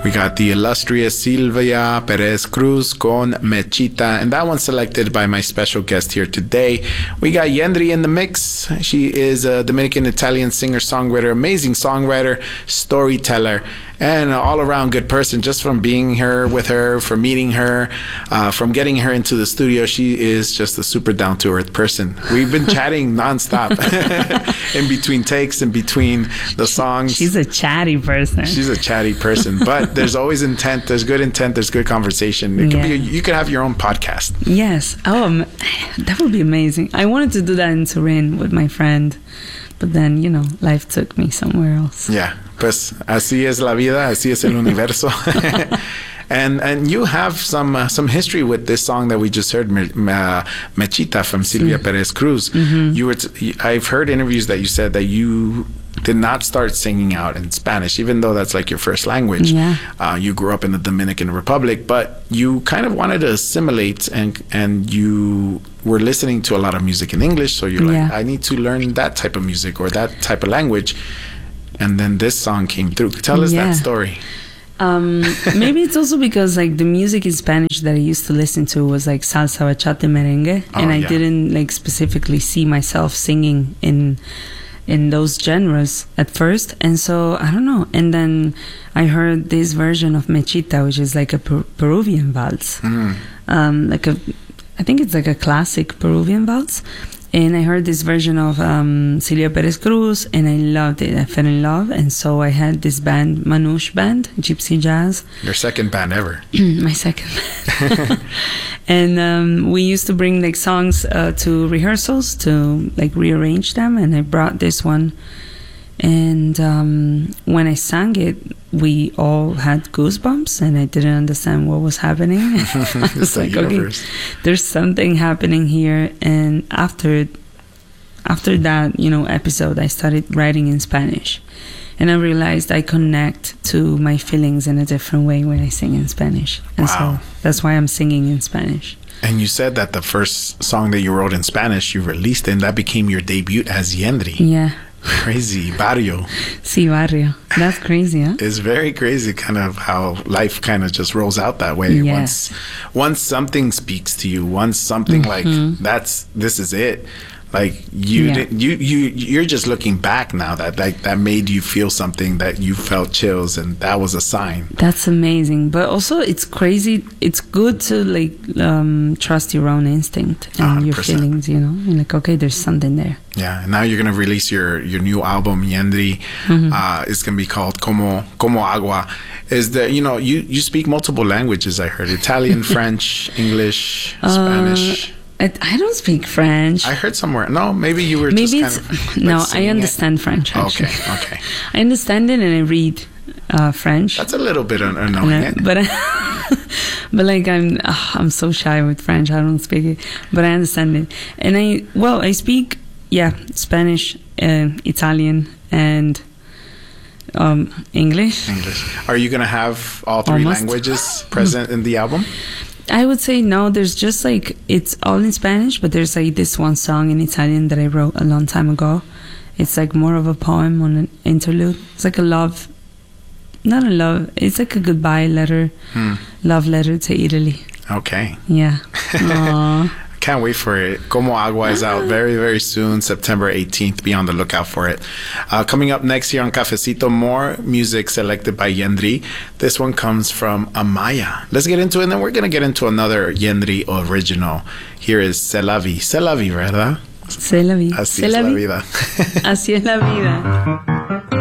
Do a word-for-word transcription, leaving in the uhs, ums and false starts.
We got the illustrious Silvia Perez Cruz con Mechita, and that one's selected by my special guest here today. We got Yendri in the mix. She is a Dominican-Italian singer-songwriter, amazing songwriter, storyteller, and an all-around good person. Just from being here with her, from meeting her, uh, from getting her into the studio, she is just a super down-to-earth person. We've been chatting nonstop in between takes, in between the songs. She's a chatty person. She's a chatty person, but there's always intent. There's good intent. There's good conversation. It yeah. could be. You could have your own podcast. Yes. Oh, um, that would be amazing. I wanted to do that in Turin with my friend, but then, you know, life took me somewhere else. Yeah. Pues así es la vida. Así es el universo. And and you have some uh, some history with this song that we just heard, Me, uh, Mechita from Silvia mm. Perez Cruz. Mm-hmm. You were t- I've heard interviews that you said that you did not start singing out in Spanish, even though that's like your first language. Yeah. Uh, you grew up in the Dominican Republic, but you kind of wanted to assimilate, and and you were listening to a lot of music in English. So you're yeah. like, I need to learn that type of music or that type of language. And then this song came through. Tell us yeah. that story. Um, maybe it's also because like the music in Spanish that I used to listen to was like salsa, bachata, merengue, oh, and I yeah. didn't like specifically see myself singing in in those genres at first. And so I don't know. And then I heard this version of Mechita, which is like a per- Peruvian valse, mm. um, like a I think it's like a classic Peruvian valse. And I heard this version of um, Silvia Perez Cruz, and I loved it. I fell in love, and so I had this band, Manouche Band, Gypsy Jazz. Your second band ever. My second band. And um, we used to bring like songs uh, to rehearsals to like rearrange them, and I brought this one. And um, when I sang it, we all had goosebumps, and I didn't understand what was happening. I was like, okay, there's something happening here. And after, after that, you know, episode, I started writing in Spanish, and I realized I connect to my feelings in a different way when I sing in Spanish. And wow. so that's why I'm singing in Spanish. And you said that the first song that you wrote in Spanish, you released, and that became your debut as Yendri. Yeah. Crazy. Barrio. Sí, barrio. That's crazy, huh? It's very crazy kind of how life kind of just rolls out that way. Yes. Once once something speaks to you, once something mm-hmm. like that's this is it. Like you, yeah. did, you, you, you're just looking back now that like that made you feel something, that you felt chills, and that was a sign. That's amazing, but also it's crazy. It's good to like um, trust your own instinct and one hundred percent your feelings. You know, you're like, okay, there's something there. Yeah, and now you're gonna release your your new album, Yendri. Mm-hmm. Uh, it's gonna be called Como Como Agua. Is that you know you you speak multiple languages? I heard Italian, French, English, Spanish. Uh, I, I don't speak French. I heard somewhere. No, maybe you were maybe just it's, kind of... Like no, I understand it. French, actually. Okay, okay. I understand it and I read uh, French. That's a little bit annoying. I, but, I, but like, I'm oh, I'm so shy with French. I don't speak it. But I understand it. And I, well, I speak, yeah, Spanish, uh, Italian, and... Um, English. English. Are you going to have all three Almost. languages present in the album? I would say no. There's just like, it's all in Spanish, but there's like this one song in Italian that I wrote a long time ago. It's like more of a poem on an interlude. It's like a love, not a love, it's like a goodbye letter, hmm. love letter to Italy. Okay. Yeah. Aww. Can't wait for it. Como Agua is out very, very soon, September eighteenth. Be on the lookout for it. Uh, coming up next here on Cafecito, more music selected by Yendri. This one comes from Amaya. Let's get into it, and then we're going to get into another Yendri original. Here is C'est la vie. C'est la vie, ¿verdad? C'est la vie. Así es la vida. Así es la vida.